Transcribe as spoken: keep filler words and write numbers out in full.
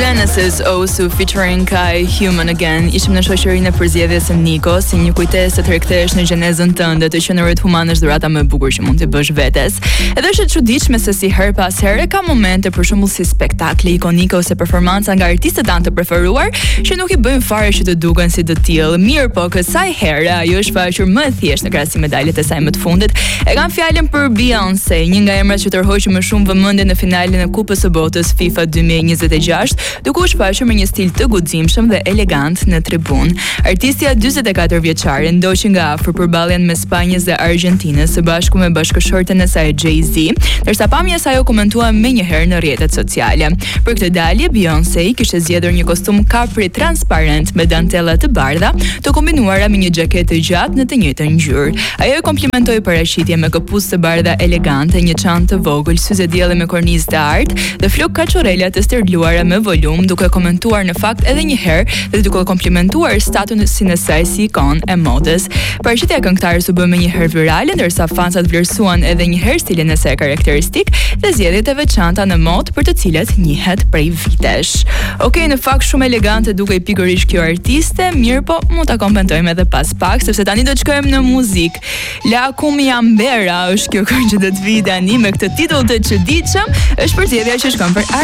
Genesis Osu featuring Kai Human Again. Ishim në shoqërinë e përzgjedhjes së Nikos, si një kujtesë të tërkthehesh në gjenezën tënde, të qenurit humane është dhurata më e bukur që mund të bësh vetes. Edhe është e çuditshme se si her pas here ka momente për shembull si spektakle ikonike ose performanca nga artistët tanë të preferuar që nuk i bëjnë fare që të duken si të tillë. Mirë po, kësaj here ajo është faqur më e thjeshtë në krahasim me dalet e saj më të fundit. E kanë fjalën për Beyoncé, një nga emrat që tërhoqi më shumë vëmendje në finalen e Kupës së Botës FIFA dy mijë e njëzet e gjashtë, duke u shfaqur me një stil të guximshëm dhe elegant në tribun. Artistja dyzet e katër vjeçare ndoqi nga afër përballjen mes Spanjës dhe Argjentinës së bashku me bashkëshorten e saj Jay-Z, ndërsa pamja e saj u komentua menjëherë në rrjetet sociale. Për këtë dalje Beyoncé kishte zgjedhur një kostum kapri transparent me dantella të bardha, të kombinuara me një xhaketë të gjatë në të njëjtën ngjyrë. Ajo e komplimentoi paraqitje me këpucë të bardha elegante, një çantë të vogël, syze dielli me kornizë të artë dhe flok kaçorela të sterluara me volum, duke komentuar në fakt edhe një herë dhe duke komplimentuar statusin e saj si ikon e modës. Paraqitja e këngëtares u bë më një herë virale, ndërsa fansat vlerësuan edhe një herë stilin e saj karakteristik dhe zgjedhjet e veçanta në modë për të cilat njihet prej vitesh. Okej, në fakt shumë elegante dukej pikërisht kjo artiste, mirë po mund ta komentojmë edhe pas pak, sepse tani do të shkojmë në muzikë. La Cumbia është kjo këngë që do të vi tani me këtë titull të çuditshëm, është përzgjedhja që shkon për